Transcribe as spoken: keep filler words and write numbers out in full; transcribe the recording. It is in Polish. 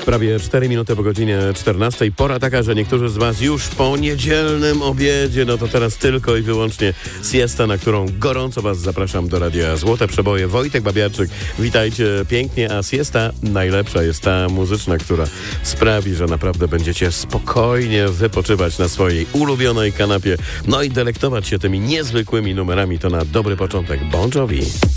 Prawie cztery minuty po godzinie czternastej. Pora taka, że niektórzy z Was już po niedzielnym obiedzie, no to teraz tylko i wyłącznie siesta, na którą gorąco Was zapraszam do Radia Złote Przeboje. Wojtek Babiarczyk, witajcie pięknie, a siesta najlepsza jest ta muzyczna, która sprawi, że naprawdę będziecie spokojnie wypoczywać na swojej ulubionej kanapie, no i delektować się tymi niezwykłymi numerami. To na dobry początek Bon Jovi.